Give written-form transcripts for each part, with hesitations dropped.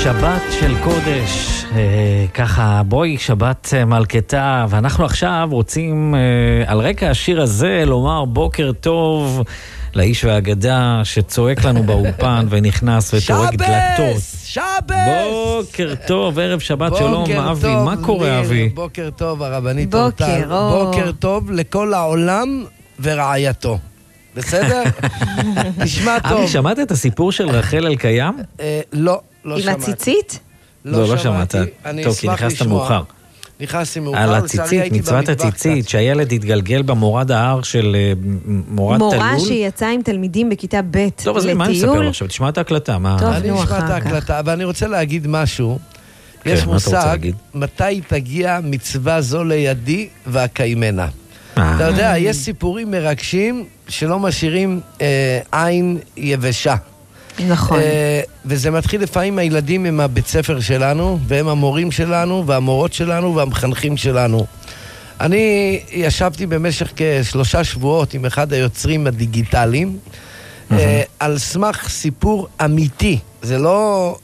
שבת של קודש, ככה בואי שבת מלכתה, ואנחנו עכשיו רוצים על רקע השיר הזה לומר בוקר טוב לאיש והאגדה שצועק לנו באולפן ונכנס וטורק דלתות. שבס! בוקר טוב, ערב שבת, שלום אבי, מה קורה אבי? בוקר טוב הרבנית אורטל, בוקר טוב לכל העולם ורעייתו. בסדר? נשמע טוב. אבי, שמעת את הסיפור של רחל אלקיים? לא שמעתי. עם הציצית? לא שמעת. טוב, כי נכנסת מאוחר. נכנסתי מאוחר. על הציצית, מצוות הציצית, שהילד התגלגל במורד ההר של מורד תלול. מורה שיצאה עם תלמידים בכיתה ב' טוב, אז מה אני מספר עכשיו? תשמע את ההקלטה. אני אשמע את ההקלטה, אבל אני רוצה להגיד משהו. יש מושג, מתי תגיע מצווה זו לידי והקיימנה. אתה יודע, יש סיפורים מרגשים שלא משאירים עין יבשה. נכון. וזה מתחיל לפעמים הילדים עם הבית ספר שלנו, והם המורים שלנו, והמורות שלנו, והמחנכים שלנו. אני ישבתי במשך כ3 שבועות עם אחד היוצרים הדיגיטליים, על סמך סיפור אמיתי, זה לא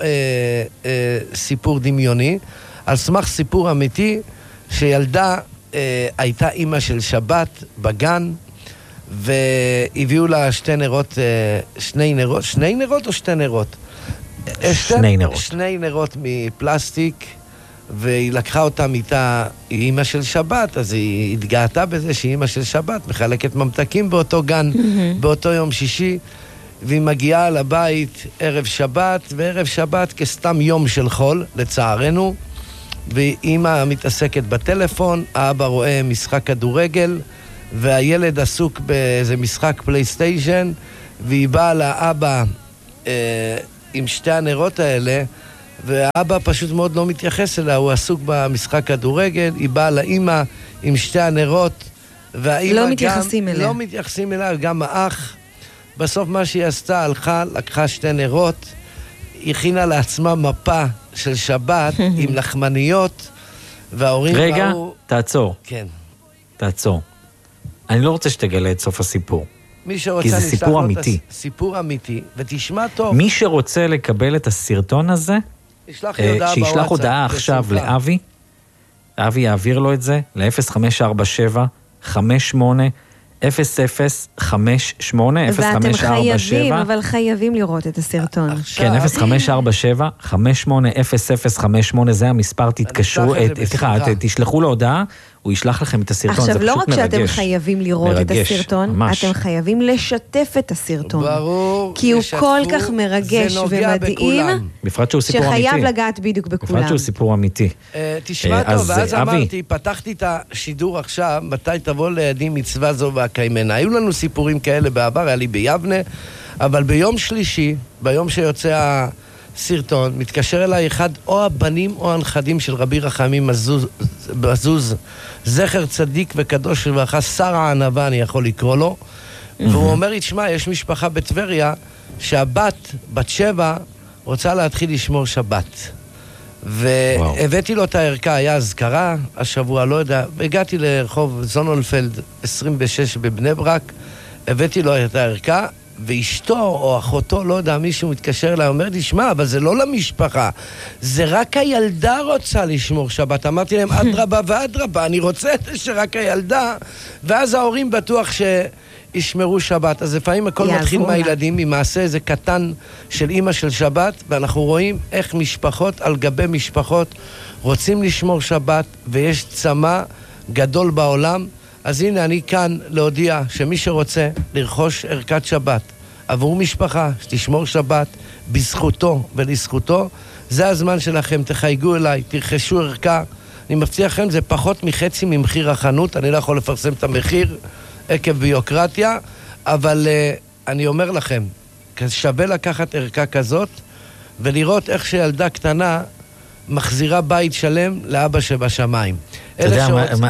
סיפור דמיוני, על סמך סיפור אמיתי, שילדה הייתה אימא של שבת בגן, והביאו לה 2 נרות, 2 נרות או 2 נרות? 2 נרות. 2 נרות מפלסטיק, והיא לקחה אותם איתה, היא אימא של שבת, אז היא התגאתה בזה שהיא אימא של שבת, מחלקת ממתקים באותו גן, באותו יום שישי, והיא מגיעה לבית ערב שבת, וערב שבת כסתם יום של חול, לצערנו, ואימא מתעסקת בטלפון, האבא רואה משחק כדורגל, והילד עסוק באיזה משחק פלייסטיישן, והיא באה לאבא עם 2 הנרות האלה, והאבא פשוט מאוד לא מתייחס אליה, הוא עסוק במשחק כדורגל, היא באה לאמא עם 2 הנרות, והאמא לא מתייחסים אליה. לא מתייחסים אליה, גם האח. בסוף מה שהיא עשתה, הלכה, לקחה 2 נרות, הכינה לעצמה מפה של שבת עם לחמניות, וההורים באו... רגע, תעצור. כן. תעצור. אני לא רוצה שתגלה את סוף הסיפור. כי זה סיפור אמיתי. סיפור אמיתי, ותשמע טוב. מי שרוצה לקבל את הסרטון הזה, שישלח הודעה עכשיו לאבי, אבי יעביר לו את זה, ל-0547 58 0058 ואתם חייבים, אבל חייבים לראות את הסרטון. כן, 0547 58 0058, זה המספר, תתקשרו, תשלחו לו הודעה, הוא ישלח לכם את הסרטון, זה פשוט מרגש. עכשיו, לא רק שאתם חייבים לראות את הסרטון, אתם חייבים לשתף את הסרטון. ברור. כי הוא כל כך מרגש ומדהים, בפרט שהוא סיפור אמיתי. שחייב לגעת בדיוק בכולם. בפרט שהוא סיפור אמיתי. תשמע טוב, ואז אמרתי, פתחתי את השידור עכשיו, מתי תבוא לידי מצווה זו והקיימנה. היו לנו סיפורים כאלה בעבר, היה לי ביבנה, אבל ביום שלישי, ביום שיוצא הסרטון, מתקשר אליי אחד או הבנים או הנכדים של רבי רחמים מזוז, זכר צדיק וקדוש לברכה, שר הענווה אני יכול לקרוא לו, והוא אומר לי, תשמע, יש משפחה בטבריה בת 7 רוצה להתחיל לשמור שבת. והבאתי לו את הערכה, היה הזכרה השבוע, לא יודע, הגעתי לרחוב זונולפלד 26 בבני ברק, הבאתי לו את הערכה, ואשתו או אחותו, לא יודע, מישהו מתקשר אליי, אומר לי, שמע, אבל זה לא למשפחה, זה רק הילדה רוצה לשמור שבת. אמרתי להם, אדרבה ואדרבה, אני רוצה שרק הילדה, ואז ההורים בטוח שישמרו שבת. אז לפעמים הכל מתחיל מהילדים, ממעשה איזה קטן של אמא של שבת, ואנחנו רואים איך משפחות על גבי משפחות רוצים לשמור שבת, ויש צמא גדול בעולם. אז הנה אני כאן להודיע שמי שרוצה לרכוש ערכת שבת עבור משפחה שתשמור שבת בזכותו ולזכותו, זה הזמן שלכם, תחייגו אליי, תרכשו ערכה. אני מבטיח לכם, זה פחות מחצי ממחיר החנות, אני לא יכול לפרסם את המחיר עקב ביוקרטיה, אבל אני אומר לכם, שווה לקחת ערכה כזאת ולראות איך שילדה קטנה מחזירה בית שלם לאבא שבשמיים. אתה יודע,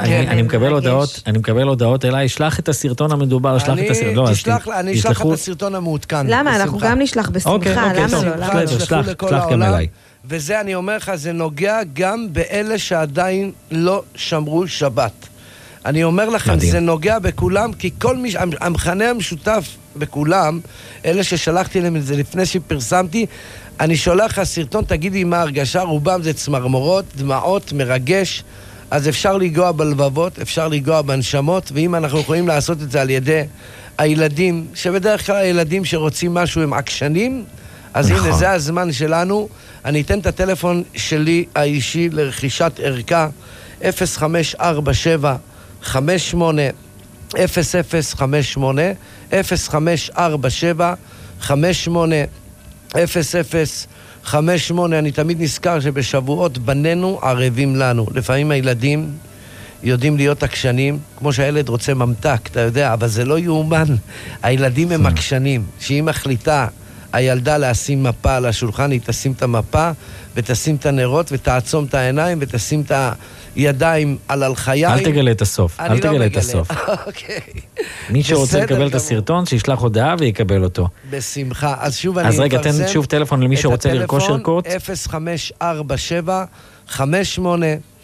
אני מקבל הודעות אליי, שלח את הסרטון המדובר, שלח את הסרטון. אני אשלח את הסרטון המעודכן. למה? אנחנו גם נשלח בשמחה, למה לא? שלח גם אליי. וזה אני אומר לך, זה נוגע גם באלה שעדיין לא שמרו שבת. אני אומר לכם, זה נוגע בכולם, כי כל המכנה המשותף בכולם, אלה ששלחתי להם את זה לפני שפרסמתי, אני שולח לך סרטון, תגידי מה הרגשה, רובם זה צמרמורות, דמעות, מרגש, אז אפשר לגוע בלבבות, אפשר לגוע בנשמות, ואם אנחנו יכולים לעשות את זה על ידי הילדים, שבדרך כלל הילדים שרוצים משהו הם עקשנים, אז הנה זה הזמן שלנו. אני אתן את הטלפון שלי האישי לרכישת ערכה, 0547 58 0058 0547 58 0058. אני תמיד נזכר שבשבועות בנינו ערבים לנו. לפעמים הילדים יודעים להיות עקשנים, כמו שהילד רוצה ממתק, אתה יודע, אבל זה לא יאומן. הילדים הם עקשנים, שהיא מחליטה הילדה לשים מפה על השולחן, היא תשים את המפה ותשים את הנרות ותעצום את העיניים ותשים את הידיים על הלחיים. אל תגלה את הסוף, אל תגלה את הסוף. אוקיי. מי שרוצה לקבל את הסרטון, שישלח הודעה ויקבל אותו. בשמחה. אז שוב אני אז רגע, תן שוב טלפון למי שרוצה לרכוש ערכות. 0547 58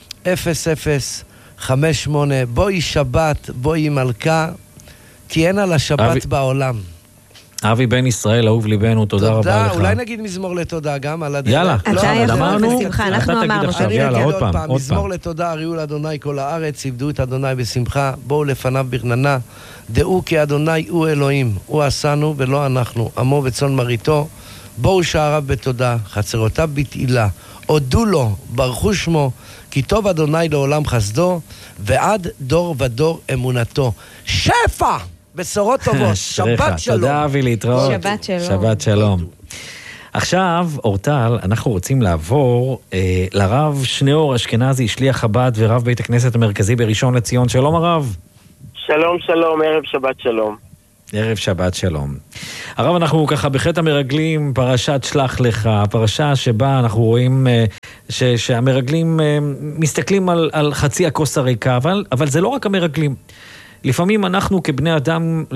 0058. בואי שבת, בואי מלכה, כי אין על השבת בעולם. אבי בן ישראל, אהוב ליבנו, תודה רבה לך. אולי נגיד מזמור לתודה גם על הדרך. יאללה, אמרנו, אנחנו אמרנו. יאללה, עוד פעם. מזמור לתודה, הריעו לאדוני כל הארץ, עבדו את אדוני בשמחה, בואו לפניו ברננה, דעו כי אדוני הוא אלוהים, הוא עשנו ולא אנחנו, עמו וצאן מרעיתו, בואו שעריו בתודה, חצרותיו בתהילה, הודו לו, ברכו שמו, כי טוב אדוני לעולם חסדו, ועד דור ודור אמונתו. שפע! בשורות טובות, שבת שלום. תודה אבי, להתראות. שבת שלום. שבת שלום. עכשיו, אורטל, אנחנו רוצים לעבור לרב שניאור אשכנזי, שליח חב"ד ורב בית הכנסת המרכזי בראשון לציון. שלום הרב. שלום שלום, ערב שבת שלום. ערב שבת שלום. הרב, אנחנו ככה בחטא המרגלים, פרשת שלח לך, פרשה שבה אנחנו רואים שהמרגלים מסתכלים על חצי הכוס הריקה, אבל זה לא רק המרגלים. לפעמים אנחנו כבני אדם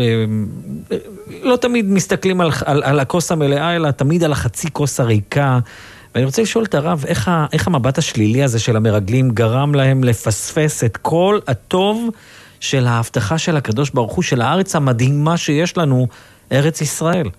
לא תמיד מסתכלים על הכוס המלאה, אלא תמיד על החצי כוס הריקה. ואני רוצה לשאול את הרב, איך המבט השלילי הזה של המרגלים גרם להם לפספס את כל הטוב של ההבטחה של הקדוש ברוך הוא, של הארץ המדהימה שיש לנו, ארץ ישראל?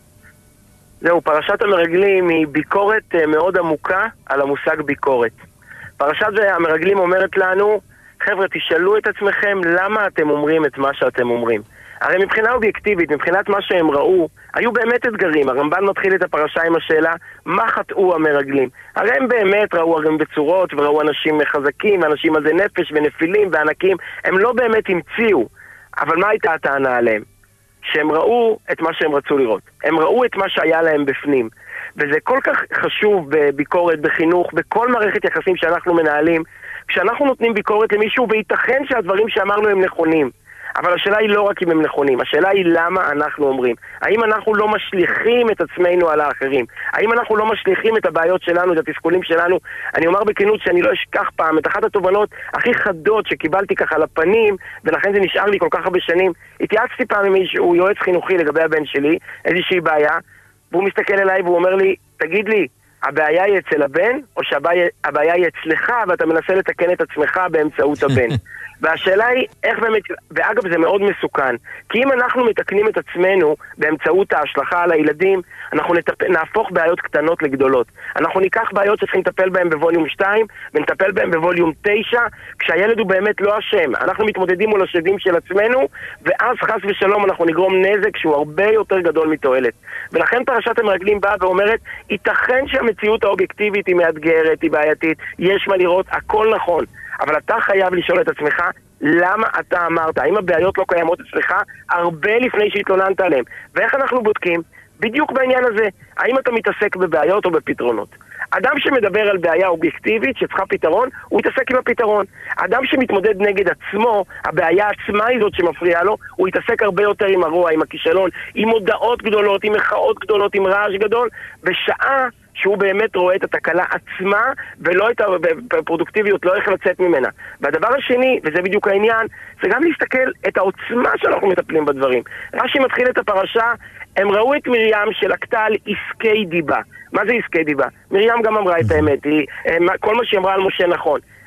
זהו, פרשת המרגלים היא ביקורת מאוד עמוקה על המושג ביקורת. פרשת המרגלים אומרת לנו, חבר'ה, תשאלו את עצמכם למה אתם אומרים את מה שאתם אומרים. הרי מבחינה אובייקטיבית, מבחינת מה שהם ראו, היו באמת אתגרים. הרמב"ן מתחיל את הפרשה עם השאלה, מה חטאו המרגלים? הרי הם באמת ראו הרי בצורות, וראו אנשים חזקים, ואנשים עזי נפש ונפילים וענקים. הם לא באמת המציאו. אבל מה הייתה הטענה עליהם? שהם ראו את מה שהם רצו לראות. הם ראו את מה שהיה להם בפנים. וזה כל כך חשוב בביקורת, בחינוך, בכל מערכת יחסים שאנחנו מנהלים, כשאנחנו נותנים ביקורת למישהו, וייתכן שהדברים שאמרנו הם נכונים, אבל השאלה היא לא רק אם הם נכונים, השאלה היא למה אנחנו אומרים. האם אנחנו לא משליכים את עצמנו על האחרים? האם אנחנו לא משליכים את הבעיות שלנו, את התסכולים שלנו? אני אומר בכנות שאני לא אשכח פעם את אחת התובנות הכי חדות שקיבלתי ככה לפנים, ולכן זה נשאר לי כל כך הרבה שנים. התייעצתי פעם עם מישהו, יועץ חינוכי לגבי הבן שלי, איזושהי בעיה, והוא מסתכל אליי והוא אומר לי, תגיד לי, הבעיה היא אצל הבן, או שהבעיה היא אצלך, ואתה מנסה לתקן את עצמך באמצעות הבן. והשאלה היא, איך באמת, ואגב זה מאוד מסוכן, כי אם אנחנו מתקנים את עצמנו באמצעות ההשלכה על הילדים, אנחנו נהפוך בעיות קטנות לגדולות. אנחנו ניקח בעיות שצריכים לטפל בהם בווליום 2, ונטפל בהם בווליום 9, כשהילד הוא באמת לא אשם. אנחנו מתמודדים מול השדים של עצמנו, ואז חס ושלום אנחנו נגרום נזק שהוא הרבה יותר גדול מתועלת. ולכן פרשת המרגלים באה ואומרת, ייתכן שהמציאות האובייקטיבית היא מאתגרת, היא בעייתית, יש מה לראות, הכל נכון. אבל אתה חייב לשאול את עצמך, למה אתה אמרת? האם הבעיות לא קיימות אצלך הרבה לפני שהתלוננת עליהם? ואיך אנחנו בודקים? בדיוק בעניין הזה. האם אתה מתעסק בבעיות או בפתרונות? אדם שמדבר על בעיה אובייקטיבית שצריכה פתרון, הוא יתעסק עם הפתרון. אדם שמתמודד נגד עצמו, הבעיה עצמה היא זאת שמפריעה לו, הוא יתעסק הרבה יותר עם הרוע, עם הכישלון, עם הודעות גדולות, עם מחאות גדולות, עם רעש גדול, בשעה שהוא באמת רואה את התקלה עצמה ולא את הפרודוקטיביות, לא איך לצאת ממנה. והדבר השני, וזה בדיוק העניין, זה גם להסתכל את העוצמה שאנחנו מטפלים בדברים. רש"י מתחיל את הפרשה, הם ראו את מרים שלקתה על עסקי דיבה. מה זה עסקי דיבה? מרים גם אמרה את האמת, כל מה שהיא אמרה על משה נכון.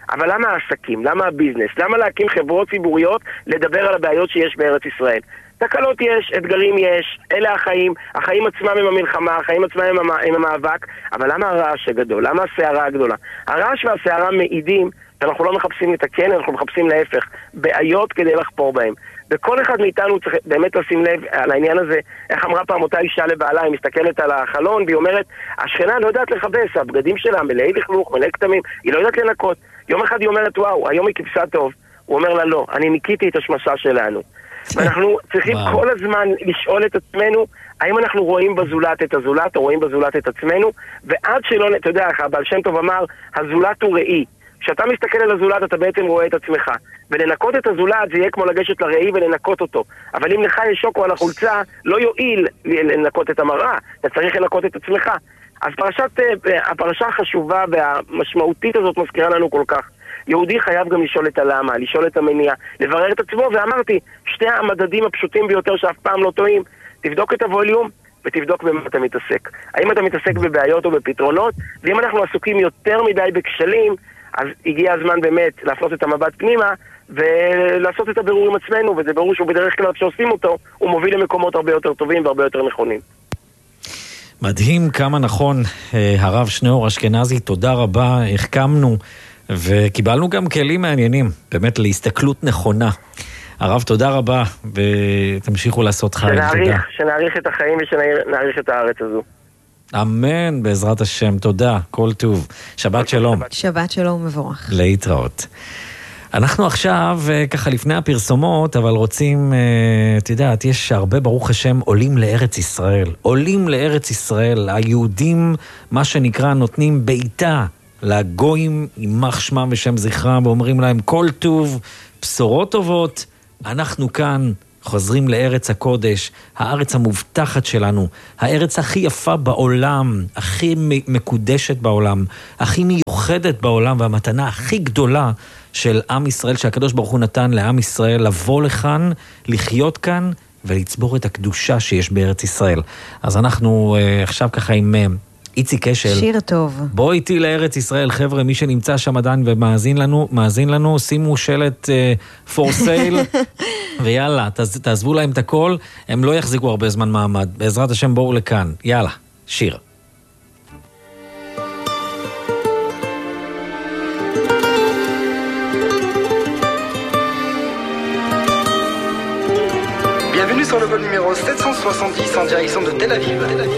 אבל למה העסקים? למה הביזנס? למה להקים חברות ציבוריות לדבר על הבעיות שיש בארץ ישראל? תקלות יש, אתגרים יש, אלה החיים, החיים עצמם הם המלחמה, החיים עצמם הם המאבק, אבל למה הרעש הגדול? למה הסערה הגדולה? הרעש והסערה מעידים שאנחנו לא מחפשים לתקן, אנחנו מחפשים להפך, בעיות כדי לחפור בהם. וכל אחד מאיתנו צריך באמת לשים לב על העניין הזה, איך אמרה פעם אותה אישה לבעלה, היא מסתכלת על החלון והיא אומרת, השכנה לא יודעת לחבש, הבגדים שלה מלאי לכלוך, מלאי כתמים, היא לא יודעת לנקות. יום אחד היא אומרת, וואו, היום היא כבשה טוב. הוא אומר לה, לא, אני ניקיתי את השמשה שלנו. ואנחנו צריכים כל הזמן לשאול את עצמנו, האם אנחנו רואים בזולת את הזולת, או רואים בזולת את עצמנו, ועד שלא, אתה יודע, הבעל שם טוב אמר, הזולת הוא ראי. כשאתה מסתכל על הזולת אתה בעצם רואה את עצמך, ולנקות את הזולת זה יהיה כמו לגשת לראי ולנקות אותו, אבל אם לך יש שוקו על החולצה לא יועיל לנקות את המראה, אתה צריך לנקות את עצמך. אז הפרשה החשובה והמשמעותית הזאת מזכירה לנו כל כך. יהודי חייב גם לשאול את הלמה, לשאול את המניע, לברר את עצמו, ואמרתי, שתי המדדים הפשוטים ביותר שאף פעם לא טועים, תבדוק את הווליום ותבדוק במה אתה מתעסק. האם אתה מתעסק בבעיות או בפתרונות, ואם אנחנו עסוקים יותר מדי בכשלים, אז הגיע הזמן באמת להפנות את המבט פנימה ולעשות את הבירור עם עצמנו, וזה ברור שהוא בדרך כלל שעושים אותו, הוא מוביל למקומות הרבה יותר טובים והרבה יותר נכונים. מדהים כמה נכון, הרב שניאור אשכנזי, תודה רבה, החכמנו וקיבלנו גם כלים מעניינים, באמת להסתכלות נכונה. הרב, תודה רבה, ותמשיכו לעשות חיים. שנעריך את החיים ושנעריך את הארץ הזו. אמן, בעזרת השם, תודה, כל טוב. שבת שלום. שבת שלום מבורך. להתראות. אנחנו עכשיו, ככה לפני הפרסומות, אבל רוצים, את יודעת, יש הרבה, ברוך השם, עולים לארץ ישראל. עולים לארץ ישראל, היהודים, מה שנקרא, נותנים ביתה לגויים, יימח שמם ושם זכרם, ואומרים להם, כל טוב, בשורות טובות, אנחנו כאן, חוזרים לארץ הקודש, הארץ המובטחת שלנו, הארץ הכי יפה בעולם, הכי מקודשת בעולם, הכי מיוחדת בעולם, והמתנה הכי גדולה של עם ישראל, שהקדוש ברוך הוא נתן לעם ישראל לבוא לכאן, לחיות כאן, ולצבור את הקדושה שיש בארץ ישראל. אז אנחנו עכשיו ככה עם איציק קשל. שיר טוב. בוא איתי לארץ ישראל, חבר'ה, מי שנמצא שם עדיין ומאזין לנו, שימו שלט for sale, ויאללה, תעזבו להם את הכל, הם לא יחזיקו הרבה זמן מעמד. בעזרת השם בואו לכאן. יאללה, שיר. Bienvenue sur le vol numéro 770 en direction de Tel Aviv.